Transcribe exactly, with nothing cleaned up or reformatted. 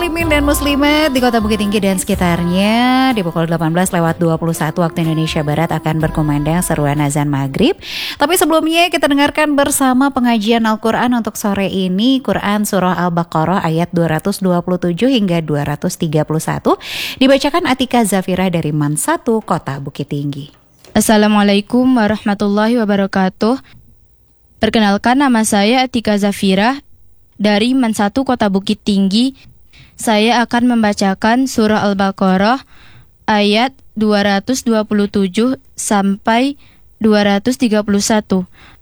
muslimin dan muslimat di Kota Bukit Tinggi dan sekitarnya, di pukul delapan belas lewat dua puluh satu waktu Indonesia Barat akan berkumandang seruan azan maghrib. Tapi sebelumnya kita dengarkan bersama pengajian Al-Quran untuk sore ini, Quran Surah Al-Baqarah ayat dua ratus dua puluh tujuh hingga dua ratus tiga puluh satu, dibacakan Atika Zafira dari Man satu, Kota Bukit Tinggi. Assalamualaikum warahmatullahi wabarakatuh. Perkenalkan, nama saya Atika Zafira dari Man satu, Kota Bukit Tinggi. Saya akan membacakan surah Al-Baqarah ayat dua ratus dua puluh tujuh sampai dua ratus tiga puluh satu.